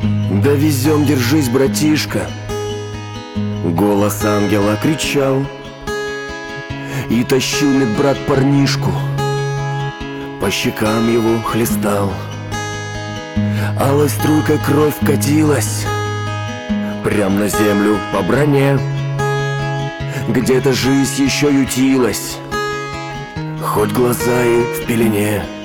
Довезем, держись, братишка. Голос ангела кричал, и тащил медбрат парнишку, по щекам его хлестал. Алой струйкой кровь катилась прям на землю по броне. Где-то жизнь еще ютилась, хоть глаза и в пелене.